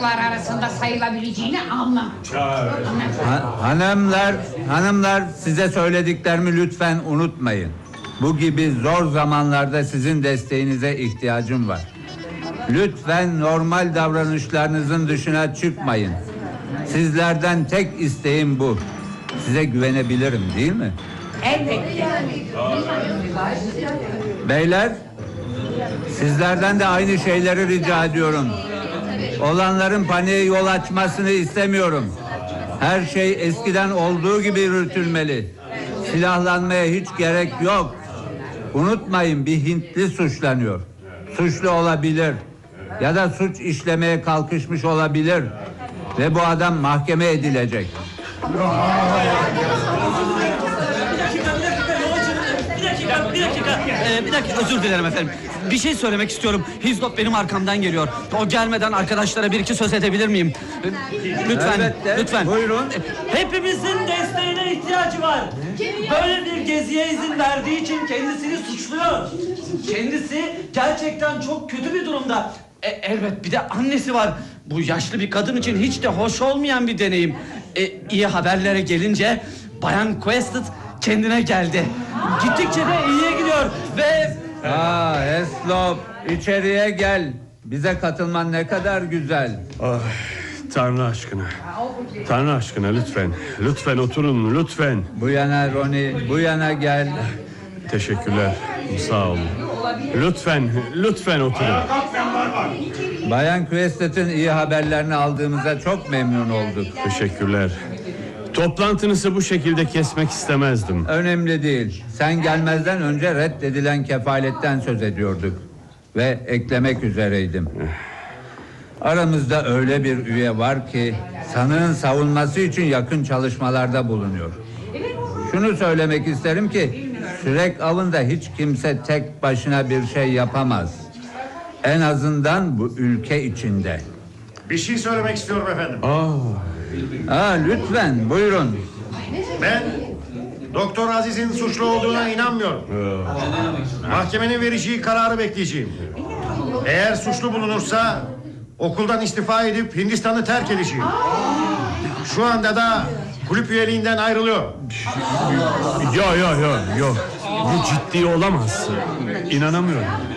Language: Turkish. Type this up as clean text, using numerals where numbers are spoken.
suçlular arasında sayılabileceğini anlam. Hanımlar size söylediklerimi lütfen unutmayın. Bu gibi zor zamanlarda sizin desteğinize ihtiyacım var. Lütfen normal davranışlarınızın dışına çıkmayın. Sizlerden tek isteğim bu. Size güvenebilirim, değil mi? Elbette. Beyler, sizlerden de aynı şeyleri rica ediyorum. Olanların paniğe yol açmasını istemiyorum. Her şey eskiden olduğu gibi yürütülmeli. Silahlanmaya hiç gerek yok. Unutmayın, bir Hintli suçlanıyor. Suçlu olabilir ya da suç işlemeye kalkışmış olabilir ve bu adam mahkeme edilecek. Bir dakika, özür dilerim efendim. Bir şey söylemek istiyorum. Hizdop benim arkamdan geliyor. O gelmeden arkadaşlara bir iki söz edebilir miyim? Lütfen, Elbette, lütfen. buyurun. Hepimizin desteğine ihtiyacı var. Böyle bir geziye izin verdiği için kendisini suçluyor. Kendisi gerçekten çok kötü bir durumda. Elbet bir de annesi var. Bu yaşlı bir kadın için hiç de hoş olmayan bir deneyim. İyi haberlere gelince Bayan Quested kendine geldi. Gittikçe de iyiye gidiyor ve... Heslop, içeriye gel. Bize katılman ne kadar güzel. Tanrı aşkına. Tanrı aşkına lütfen. Lütfen oturun, lütfen. Bu yana Ronnie, bu yana gel. Teşekkürler. Sağ olun. Lütfen oturun. Bayan Quested'in iyi haberlerini aldığımıza çok memnun olduk. Teşekkürler. Toplantınızı bu şekilde kesmek istemezdim. Önemli değil. Sen gelmezden önce reddedilen kefaletten söz ediyorduk. Ve eklemek üzereydim. Aramızda öyle bir üye var ki sanığın savunması için yakın çalışmalarda bulunuyor. Şunu söylemek isterim ki Sürek avında hiç kimse tek başına bir şey yapamaz. En azından bu ülke içinde. Bir şey söylemek istiyorum efendim. Lütfen buyurun. Ben Doktor Aziz'in suçlu olduğuna inanmıyorum. Mahkemenin vereceği kararı bekleyeceğim. Eğer suçlu bulunursa okuldan istifa edip Hindistan'ı terk edeceğim. Şu anda da kulüp üyeliğinden ayrılıyor. Yok. Bu ciddi olamaz. İnanamıyorum.